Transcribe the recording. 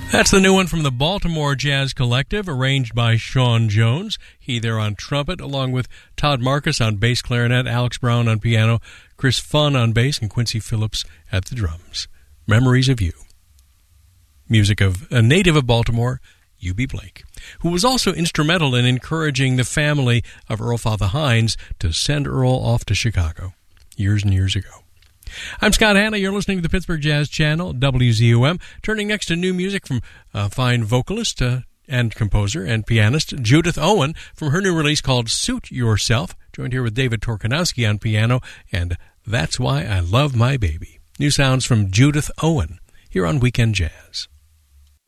That's the new one from the Baltimore Jazz Collective, arranged by Sean Jones. He there on trumpet, along with Todd Marcus on bass clarinet, Alex Brown on piano, Chris Funn on bass, and Quincy Phillips at the drums. Memories of You. Music of a native of Baltimore, U.B. Blake, who was also instrumental in encouraging the family of Earl Father Hines to send Earl off to Chicago years and years ago. I'm Scott Hanna. You're listening to the Pittsburgh Jazz Channel, WZUM. Turning next to new music from fine vocalist and composer and pianist Judith Owen from her new release called Suit Yourself, joined here with David Torkanowski on piano, and That's Why I Love My Baby. New sounds from Judith Owen here on Weekend Jazz.